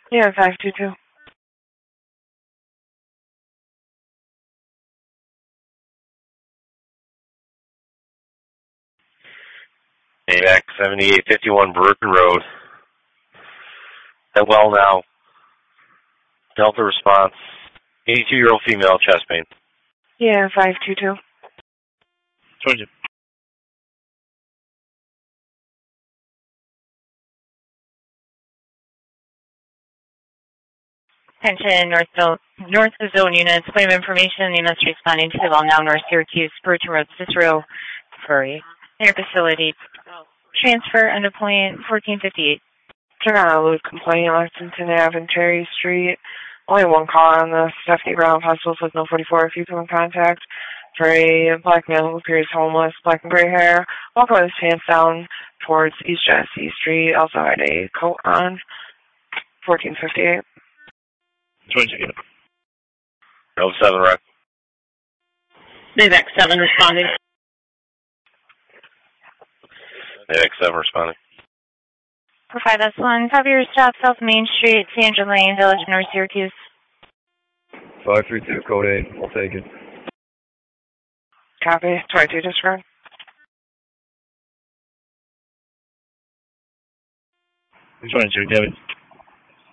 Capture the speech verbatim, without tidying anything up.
Yeah, five two two. AVAC seventy-eight fifty-one Brooklyn Road. At well now. Delta response. eighty-two-year-old female, chest pain. Yeah, five two two. Told you. Attention, North, Zone, North Zone units. Point of information, units responding to well now North Syracuse, Burton Road, Cicero, for interfacility transfer, end of point fourteen fifty-eight. Turn on a loop complaint, Lexington Avenue and Terry Street. Only one call on the Stephanie Brown Hospital with no forty-four. If you come in contact for a black male who appears homeless, black and gray hair, walk with his pants down towards East Jesse Street. Also had a coat on. fourteen fifty-eight. oh seven, right? AVAC seven responding. AVAC seven responding. For five S one, copy your stop, South Main Street, Sandra Lane, Village, North Syracuse. five three two, code eight. I'll take it. Copy. twenty-two disregard. twenty-two, David.